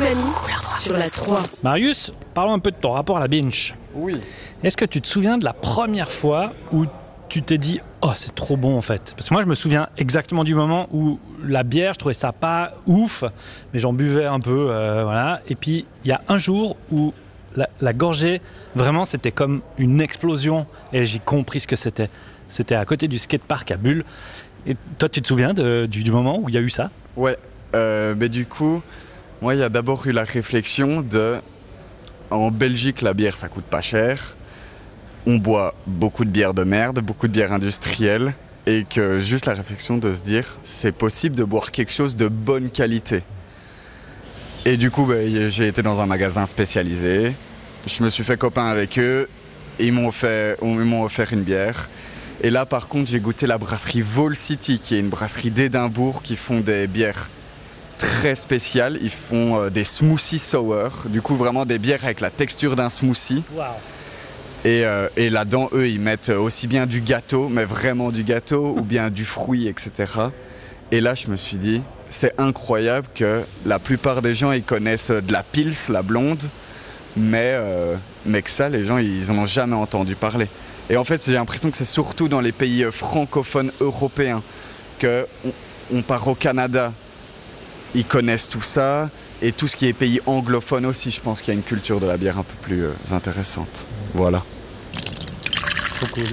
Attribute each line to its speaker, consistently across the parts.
Speaker 1: Umami sur la 3.
Speaker 2: Marius, parlons un peu de ton rapport à la binge.
Speaker 3: Oui.
Speaker 2: Est-ce que tu te souviens de la première fois où tu t'es dit « Oh, c'est trop bon en fait ». Parce que moi, je me souviens exactement du moment où la bière, je trouvais ça pas ouf, mais j'en buvais un peu, voilà. Et puis, il y a un jour où la gorgée, vraiment, c'était comme une explosion et j'ai compris ce que c'était. C'était à côté du skatepark à Bulle. Et toi, tu te souviens du moment où il y a eu ça ?
Speaker 3: Ouais. Mais du coup, moi, il y a d'abord eu la réflexion de... En Belgique, la bière, ça coûte pas cher. On boit beaucoup de bières de merde, beaucoup de bières industrielles. Et que juste la réflexion de se dire, c'est possible de boire quelque chose de bonne qualité. Et du coup, j'ai été dans un magasin spécialisé. Je me suis fait copain avec eux. Et ils m'ont offert une bière. Et là, par contre, j'ai goûté la brasserie Vol City, qui est une brasserie d'Édimbourg qui font des bières très spéciales. Ils font des smoothies sour. Du coup, vraiment des bières avec la texture d'un smoothie.
Speaker 2: Wow.
Speaker 3: Et là-dedans, eux, ils mettent aussi bien du gâteau, mais vraiment du gâteau, ou bien du fruit, etc. Et là, je me suis dit, c'est incroyable que la plupart des gens, ils connaissent de la Pils, la blonde, mais que ça, les gens, ils en ont jamais entendu parler. Et en fait, j'ai l'impression que c'est surtout dans les pays francophones européens qu'on part au Canada, ils connaissent tout ça. Et tout ce qui est pays anglophone aussi, je pense qu'il y a une culture de la bière un peu plus intéressante. Voilà.
Speaker 2: Trop cool.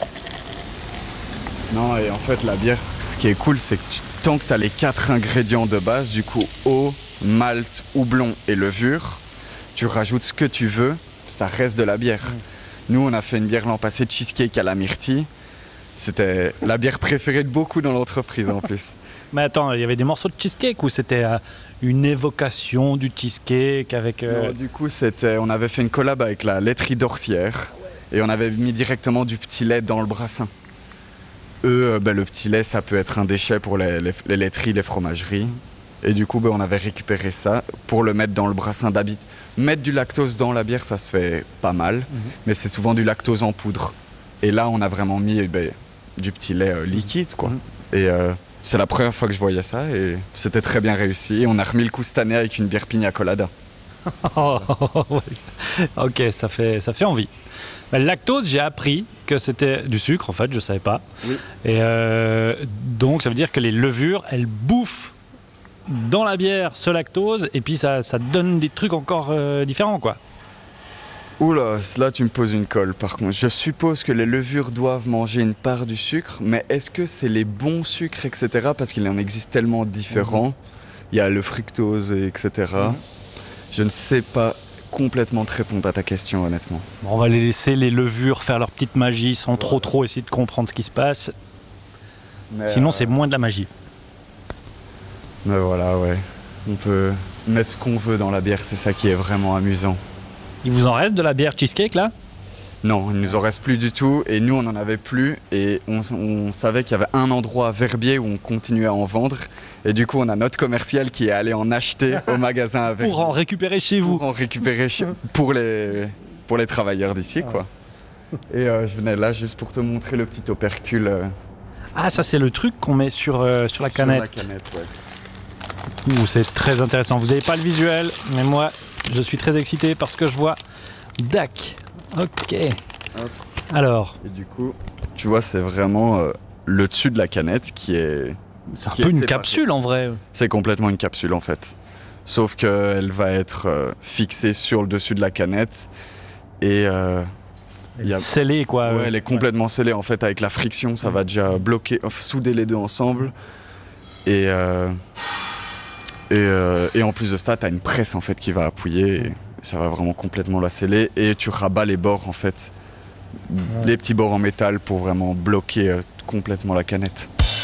Speaker 3: Non, et en fait, la bière, ce qui est cool, c'est que tant que tu as les 4 ingrédients de base, du coup, eau, malt, houblon et levure, tu rajoutes ce que tu veux, ça reste de la bière. Nous, on a fait une bière l'an passé de cheesecake à la myrtille. C'était la bière préférée de beaucoup dans l'entreprise en plus.
Speaker 2: Mais attends, il y avait des morceaux de cheesecake ou c'était une évocation du cheesecake avec...
Speaker 3: Non, du coup, on avait fait une collab avec la laiterie d'Orsières et on avait mis directement du petit lait dans le brassin. Eux, le petit lait, ça peut être un déchet pour les laiteries, les fromageries. Et du coup, on avait récupéré ça pour le mettre dans le brassin d'habit. Mettre du lactose dans la bière, ça se fait pas mal, mais c'est souvent du lactose en poudre. Et là, on a vraiment mis du petit lait liquide, quoi. Et c'est la première fois que je voyais ça et c'était très bien réussi. Et on a remis le coup cette année avec une bière pina colada.
Speaker 2: Ok, ça fait envie. Le lactose, j'ai appris que c'était du sucre, en fait, je savais pas.
Speaker 3: Oui.
Speaker 2: Et donc, ça veut dire que les levures, elles bouffent dans la bière ce lactose et puis ça donne des trucs encore différents, quoi.
Speaker 3: Oula, là tu me poses une colle par contre. Je suppose que les levures doivent manger une part du sucre, mais est-ce que c'est les bons sucres, etc. Parce qu'il en existe tellement différents. Il y a le fructose, etc. Je ne sais pas complètement te répondre à ta question, honnêtement.
Speaker 2: Bon, on va les laisser les levures faire leur petite magie sans trop essayer de comprendre ce qui se passe.
Speaker 3: Mais
Speaker 2: Sinon, c'est moins de la magie.
Speaker 3: Mais voilà, ouais. On peut mettre ce qu'on veut dans la bière, c'est ça qui est vraiment amusant.
Speaker 2: Il vous en reste de la bière cheesecake, là ?
Speaker 3: Non, il nous en reste plus du tout et nous on en avait plus et on savait qu'il y avait un endroit à Verbier où on continuait à en vendre et du coup on a notre commercial qui est allé en acheter au magasin avec
Speaker 2: Pour en récupérer chez vous.
Speaker 3: pour en récupérer pour les travailleurs d'ici, quoi. Et je venais là juste pour te montrer le petit opercule
Speaker 2: Ah, ça c'est le truc qu'on met sur la canette.
Speaker 3: Sur la canette, ouais.
Speaker 2: Ouh, c'est très intéressant. Vous n'avez pas le visuel, mais moi je suis très excité parce que je vois DAC. Ok.
Speaker 3: Hop.
Speaker 2: Alors,
Speaker 3: Et du coup, tu vois, c'est vraiment le dessus de la canette qui est...
Speaker 2: c'est un
Speaker 3: qui
Speaker 2: peu
Speaker 3: est
Speaker 2: une
Speaker 3: séparé.
Speaker 2: capsule en vrai.
Speaker 3: C'est complètement une capsule en fait. Sauf qu'elle va être fixée sur le dessus de la canette et
Speaker 2: Elle est scellée, quoi.
Speaker 3: ouais, elle est complètement scellée en fait avec la friction, ça va déjà bloquer, souder les deux ensemble. Et en plus de ça, tu as une presse en fait qui va appuyer et ça va vraiment complètement la sceller et tu rabats les bords en fait, les petits bords en métal pour vraiment bloquer complètement la canette.